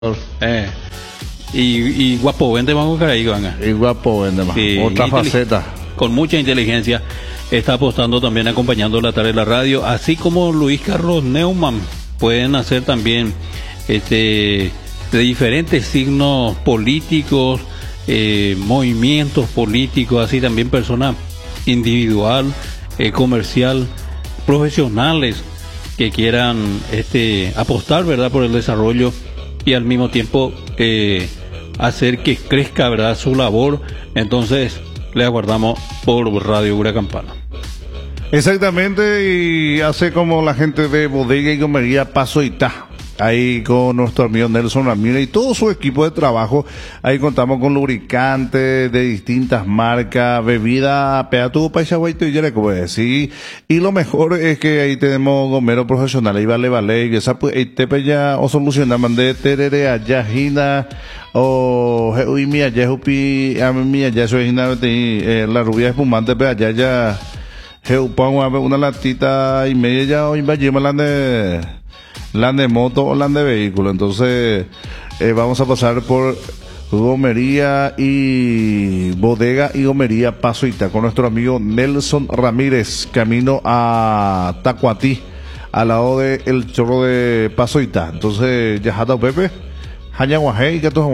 Eh, y guapo vende más que ahí, van. Y guapo vende más. Sí, otra faceta. Con mucha inteligencia está apostando también, acompañando la tarde de la radio, así como Luis Carlos Neumann. Pueden hacer también de diferentes signos políticos, movimientos políticos, así también persona individual, comercial, profesionales que quieran apostar, ¿verdad?, por el desarrollo y al mismo tiempo hacer que crezca, ¿verdad?, su labor. Entonces le aguardamos por Radio Gura Campana. Exactamente, y hace como la gente de Bodega y Gomería Paso Itá, ahí con nuestro amigo Nelson Ramírez y todo su equipo de trabajo. Ahí contamos con lubricantes de distintas marcas, bebida, peatu, paisaguaito y yere, como decir. Y lo mejor es que ahí tenemos gomeros profesionales, y vale, y esa pues, te ya o solucionaban de terere allá, jina, o y mi allá, jupi, a mi allá, soy jina, la rubia espumante, pero allá ya, una latita y media ya, o invadimos la de moto o la de vehículo. Entonces vamos a pasar por Gomería y Bodega y Gomería Paso Itá con nuestro amigo Nelson Ramírez, camino a Tacuatí, al lado de el chorro de Paso Itá. Entonces ya jata Pepe Hañaguajé y que tú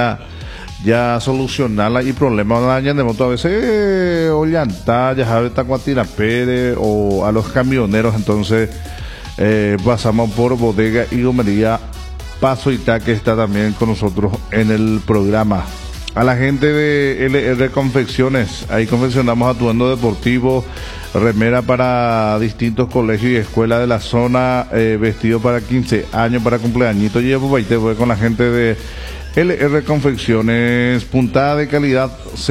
ya solucionarla y problemas de moto a veces o llanta ya sabe Tacuatí la Pérez o a los camioneros. Entonces pasamos por Bodega y Gomería Paso Itá, que está también con nosotros en el programa. A la gente de LR Confecciones, ahí confeccionamos atuendo deportivo, remera para distintos colegios y escuelas de la zona, vestido para 15 años, para cumpleañitos, y pues voy con la gente de LR Confecciones, puntada de calidad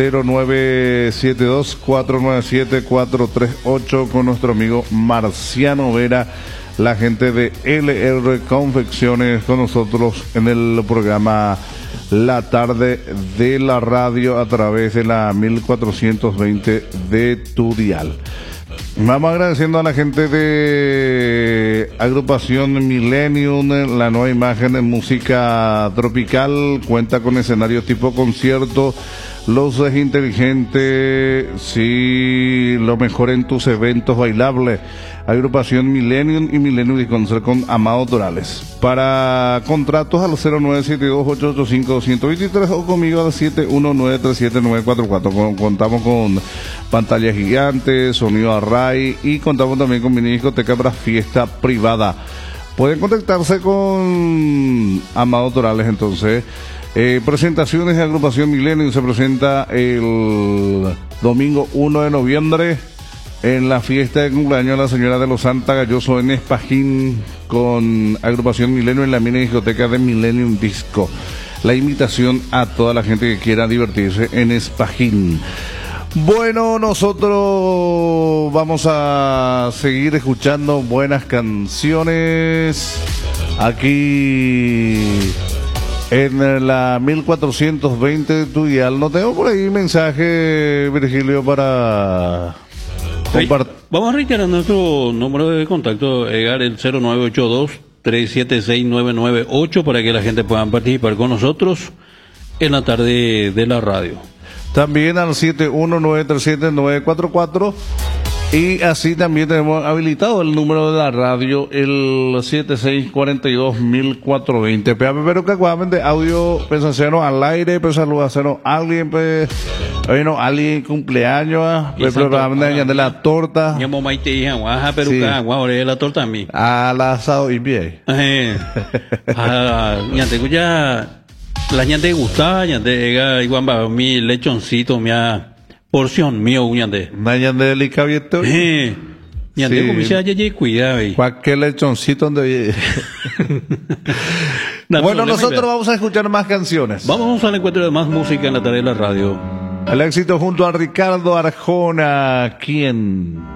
0972-497-438 con nuestro amigo Marciano Vera, la gente de LR Confecciones con nosotros en el programa La Tarde de la Radio a través de la 1420 de tu dial. Vamos agradeciendo a la gente de Agrupación Millennium, la nueva imagen en música tropical, cuenta con escenarios tipo concierto, luces inteligentes, sí, lo mejor en tus eventos bailables. Agrupación Millennium y Millennium Disconcert con Amado Torales. Para contratos al 0972-885-123 o conmigo al 719-37944. Contamos con pantalla gigante, sonido array y contamos también con mini discoteca para fiesta privada. Pueden contactarse con Amado Torales. Entonces, presentaciones de Agrupación Millennium se presenta el domingo 1 de noviembre en la fiesta de cumpleaños de la señora de los Santa Galloso en Espajín con Agrupación Milenio en la mini discoteca de Millennium Disco. La invitación a toda la gente que quiera divertirse en Espajín. Bueno, nosotros vamos a seguir escuchando buenas canciones aquí en la 1420 de tu dial. No tengo por ahí mensaje, Virgilio, para vamos a reiterar nuestro número de contacto, Edgar, el 0982-376-998, para que la gente pueda participar con nosotros en la tarde de la radio. También al 71937-944. Y así también tenemos habilitado el número de la radio, el 7642-1420. Pero que de audio, pues hacernos al aire, pues saludarnos a alguien, pues, bueno, alguien cumpleaños, pues probablemente de la torta. Ya mamá te dije, guaja, pero que ahora la torta a mí. Al asado y bien. Ya te escucha, la gente gusta, ya te igual mi lechoncito, mi porción mío, ñande. Ñande delicabieto. Ñande comienza a cuidado. Cualquier lechoncito donde. Bueno, nosotros vamos a escuchar más canciones. Vamos al encuentro de más música en la tarde de la radio. El éxito junto a Ricardo Arjona, ¿quién?